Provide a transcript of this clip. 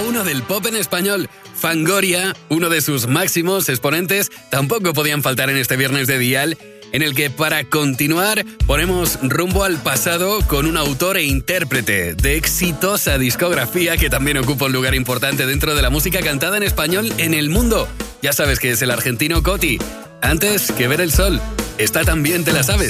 número 1 del pop en español. Fangoria, uno de sus máximos exponentes, tampoco podían faltar en este viernes de Dial, en el que para continuar ponemos rumbo al pasado con un autor e intérprete de exitosa discografía que también ocupa un lugar importante dentro de la música cantada en español en el mundo. Ya sabes que es el argentino Coti. Antes que ver el sol, esta también te la sabes.